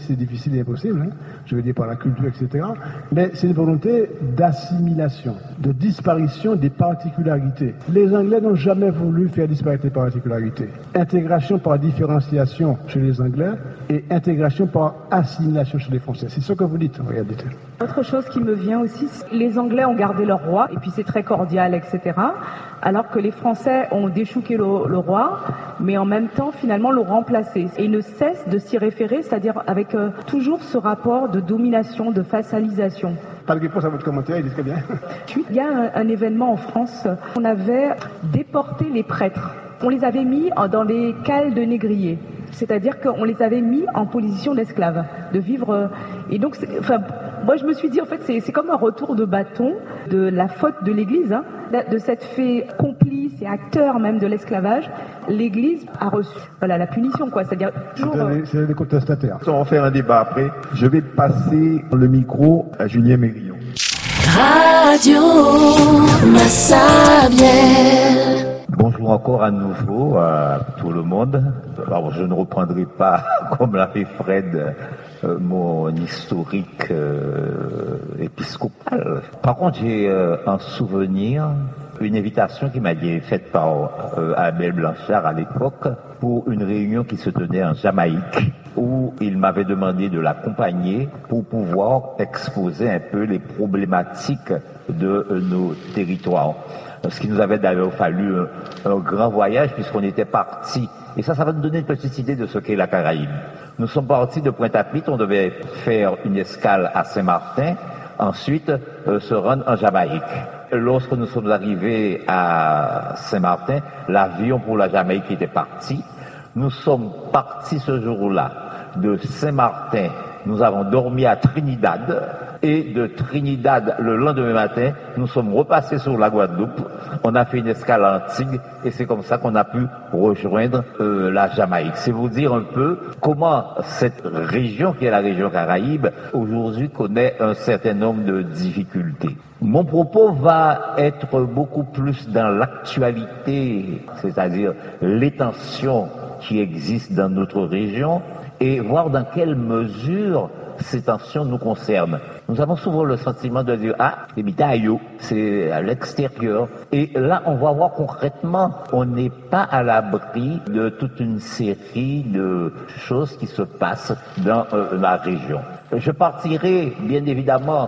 c'est difficile et impossible, hein, je veux dire par la culture, etc. Mais c'est une volonté d'assimilation, de disparition des particularités. Les Anglais n'ont jamais voulu faire disparaître les particularités. Intégration par différenciation chez les Anglais et intégration par assimilation chez les Français. C'est ce que vous dites, regardez. Autre chose qui me vient aussi, les Anglais ont gardé leur roi, et puis c'est très cordial, etc. Alors que les Français ont déchouqué le roi, mais en même temps, finalement, l'ont remplacé. Et ils ne cessent de s'y référer, c'est-à-dire avec toujours ce rapport de domination, de vassalisation. Pas de réponse à votre commentaire, il dit très bien. Il y a un événement en France, on avait déporté les prêtres. On les avait mis dans des cales de négriers. C'est-à-dire qu'on les avait mis en position d'esclaves, de vivre. Et donc, moi, je me suis dit, en fait, c'est comme un retour de bâton de la faute de l'Église, hein, de cette fait complice et acteur même de l'esclavage. L'Église a reçu, la punition, quoi. C'est-à-dire toujours. C'est des contestataires. On va faire un débat après. Je vais passer le micro à Julien Mérillon. Radio Massabielle. Bonjour encore à nouveau à tout le monde. Alors, je ne reprendrai pas, comme l'a fait Fred, mon historique épiscopal. Par contre, j'ai un souvenir, une invitation qui m'a été faite par Abel Blanchard à l'époque pour une réunion qui se tenait en Jamaïque, où il m'avait demandé de l'accompagner pour pouvoir exposer un peu les problématiques de nos territoires. Ce qui nous avait d'ailleurs fallu un grand voyage puisqu'on était parti. Et ça va nous donner une petite idée de ce qu'est la Caraïbe. Nous sommes partis de Pointe-à-Pitre, on devait faire une escale à Saint-Martin, ensuite se rendre en Jamaïque. Lorsque nous sommes arrivés à Saint-Martin, l'avion pour la Jamaïque était parti. Nous sommes partis ce jour-là de Saint-Martin. Nous avons dormi à Trinidad et de Trinidad, le lendemain matin, nous sommes repassés sur la Guadeloupe. On a fait une escale à Antigua et c'est comme ça qu'on a pu rejoindre la Jamaïque. C'est vous dire un peu comment cette région, qui est la région Caraïbe, aujourd'hui connaît un certain nombre de difficultés. Mon propos va être beaucoup plus dans l'actualité, c'est-à-dire les tensions qui existent dans notre région, et voir dans quelle mesure ces tensions nous concernent. Nous avons souvent le sentiment de dire « Ah, les bitaillots, c'est à l'extérieur ». Et là, on va voir concrètement, on n'est pas à l'abri de toute une série de choses qui se passent dans la région. Je partirai bien évidemment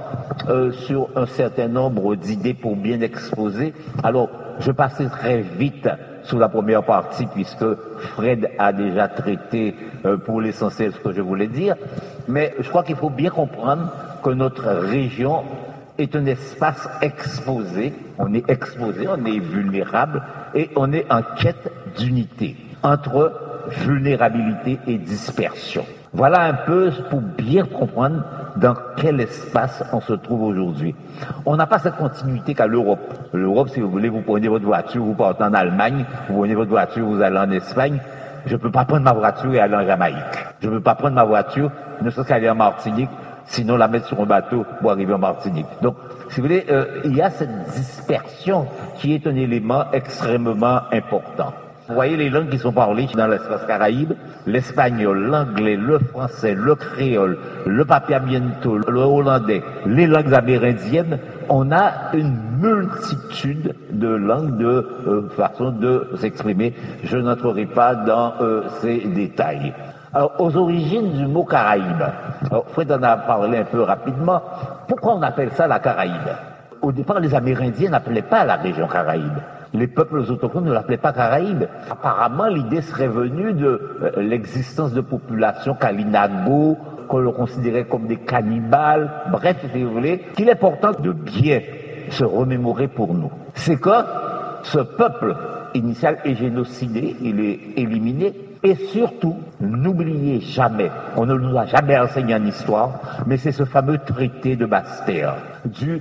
sur un certain nombre d'idées pour bien exposer. Alors, je passerai très vite sous la première partie puisque Fred a déjà traité pour l'essentiel ce que je voulais dire. Mais je crois qu'il faut bien comprendre que notre région est un espace exposé. On est exposé, on est vulnérable et on est en quête d'unité entre vulnérabilité et dispersion. Voilà un peu pour bien comprendre dans quel espace on se trouve aujourd'hui. On n'a pas cette continuité qu'à l'Europe. L'Europe, si vous voulez, vous prenez votre voiture, vous partez en Allemagne, vous prenez votre voiture, vous allez en Espagne. Je ne peux pas prendre ma voiture et aller en Jamaïque. Je ne peux pas prendre ma voiture, ne serait-ce qu'aller en Martinique, sinon la mettre sur un bateau pour arriver en Martinique. Donc, si vous voulez, il y a cette dispersion qui est un élément extrêmement important. Vous voyez les langues qui sont parlées dans l'espace Caraïbe, l'espagnol, l'anglais, le français, le créole, le papiamiento, le hollandais, les langues amérindiennes. On a une multitude de langues, de façons de s'exprimer. Je n'entrerai pas dans ces détails. Alors, aux origines du mot Caraïbe, Fred en a parlé un peu rapidement. Pourquoi on appelle ça la Caraïbe? Au départ, les Amérindiens n'appelaient pas la région Caraïbe. Les peuples autochtones ne l'appelaient pas Caraïbe. Apparemment, l'idée serait venue de l'existence de populations Kalinago, que l'on considérait comme des cannibales. Bref, si vous voulez, qu'il est important de bien se remémorer pour nous. C'est que ce peuple initial est génocidé, il est éliminé. Et surtout, n'oubliez jamais, on ne nous a jamais enseigné en histoire, mais c'est ce fameux traité de Basse-Terre du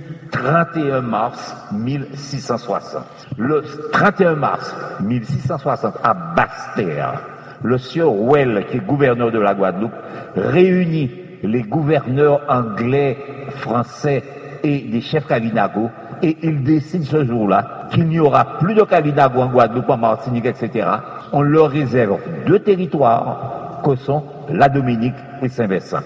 31 mars 1660. Le 31 mars 1660, à Basse-Terre, le sieur Well, qui est gouverneur de la Guadeloupe, réunit les gouverneurs anglais, français et des chefs Kalinago, et il décide ce jour-là qu'il n'y aura plus de Kalinago en Guadeloupe, en Martinique, etc. On leur réserve deux territoires que sont la Dominique et Saint-Vincent.